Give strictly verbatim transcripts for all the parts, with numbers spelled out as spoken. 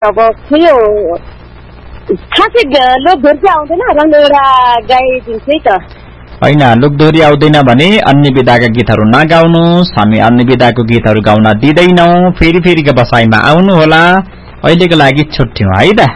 अब थियो खासै लोकधोरी आउँदैन र एउटा गाइदिन्छु है त। होइन, लोकधोरी आउँदैन भने अन्य विधाका गीतहरू नगाउनुहोस्, हामी अन्य विधाको गीतहरू गाउन दिँदैनौ। फेरि फेरिको बसाइमा आउनुहोला। अहिलेको लागि छुट्यौं है त।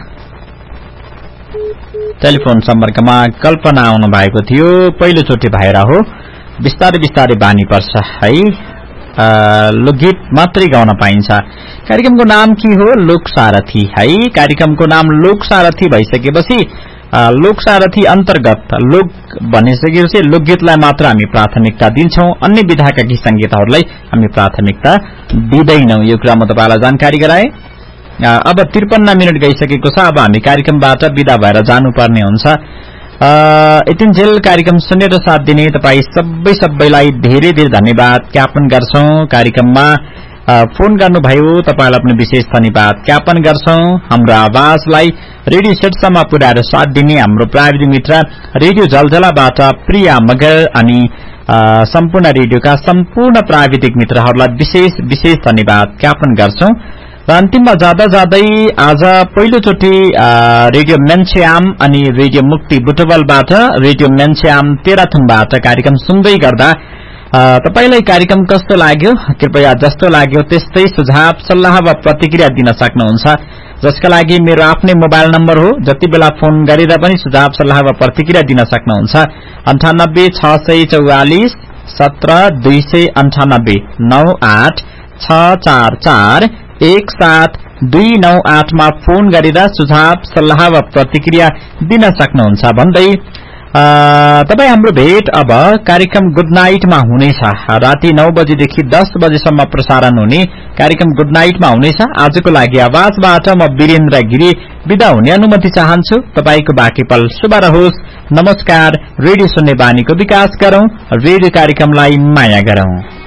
टेलिफोन सम्पर्कमा कल्पना आउनु भएको थियो, पहिलोचोटि भएर हो, बिस्तारै बिस्तारै बानी पर्छ है। लोकगीत मात्रै गाउन पाइन्छ। कार्यक्रमको नाम के हो? लोकसारथी है। कार्यक्रमको नाम लोकसारथी भइसकेपछि लोकसारथी अन्तर्गत लोक भनिसकेपछि लोकगीतलाई मात्र हामी प्राथमिकता दिन्छौं, अन्य विधाका गीत संगीतहरूलाई हामी प्राथमिकता दिँदैनौं। यो कुरा म तपाईलाई जानकारी गराए। अब त्रिपन्न मिनट गइसकेको छ। अब हामी कार्यक्रमबाट विदा भएर जानुपर्ने हुन्छ। यतिन्जेल कार्यक्रम सुनेर साथ दिने तपाई सबै सबैलाई धेरै धेरै धन्यवाद ज्ञापन गर्छौं। कार्यक्रममा फोन गर्नुभयो, तपाईलाई पनि विशेष धन्यवाद ज्ञापन गर्छौं। हाम्रो आवाजलाई रेडियो सेटसम्म पुर्याएर साथ दिने हाम्रो प्राविधिक मित्र रेडियो जलजलाबाट प्रिया मगर अनि सम्पूर्ण रेडियोका सम्पूर्ण प्राविधिक मित्रहरूलाई विशेष विशेष धन्यवाद ज्ञापन गर्छौं। र अन्तिममा जाँदा जाँदै आज पहिलोचोटि रेडियो मेन्चेआम अनि रेडियो मुक्ति बुटवलबाट रेडियो मेन्चेआम तेह्रथुमबाट कार्यक्रम सुन्दै गर्दा तपाईलाई कार्यक्रम कस्तो लाग्यो? कृपया जस्तो लाग्यो त्यस्तै सुझाव सल्लाह वा प्रतिक्रिया दिन सक्नुहुन्छ, जसका लागि मेरो आफ्नै मोबाइल नम्बर हो। जति बेला फोन गरेर पनि सुझाव सल्लाह वा प्रतिक्रिया दिन सक्नुहुन्छ। अन्ठानब्बे छ सय चौवालिस सत्र दुई सय अन्ठानब्बे नौ आठ छ चार चार एक सात दुई नौ आठमा फोन गरेर सुझाव सल्लाह वा प्रतिक्रिया दिन सक्नुहुन्छ भन्दै तपाई हाम्रो भेट अब कार्यक्रम गुड नाइटमा हुनेछ। राति नौ बजेदेखि दस बजेसम्म प्रसारण हुने कार्यक्रम गुड नाइटमा हुनेछ। आजको लागि आवाजबाट म वीरेन्द्र गिरी बिदा हुने अनुमति चाहन्छु। तपाईको बाँकी पल शुभ रहोस्। नमस्कार। रेडियो सुन्ने बानीको विकास गरौं, रेडियो कार्यक्रमलाई माया गरौं।